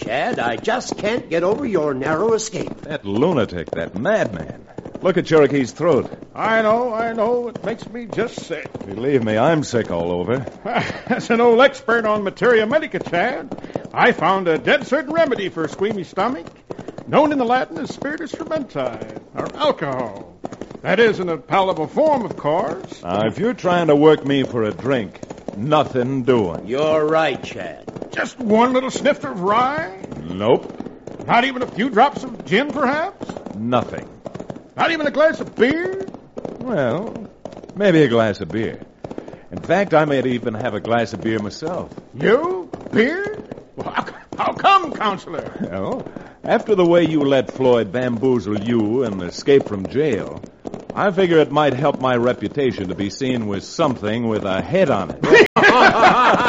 Chad. I just can't get over your narrow escape. That lunatic, that madman. Look at Cherokee's throat. I know. It makes me just sick. Believe me, I'm sick all over. As an old expert on materia medica, Chad, I found a dead certain remedy for a squeamy stomach, known in the Latin as spiritus fermenti, or alcohol. That is, in a palatable form, of course. Now, if you're trying to work me for a drink, nothing doing. You're right, Chad. Just one little snifter of rye? Nope. Not even a few drops of gin, perhaps? Nothing. Not even a glass of beer? Well, maybe a glass of beer. In fact, I might even have a glass of beer myself. You? Beer? Well, how come, Counselor? Well, after the way you let Floyd bamboozle you and escape from jail, I figure it might help my reputation to be seen with something with a head on it.